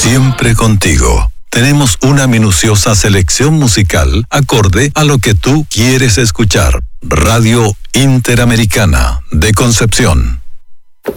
Siempre contigo. Tenemos una minuciosa selección musical acorde a lo que tú quieres escuchar. Radio Interamericana de Concepción.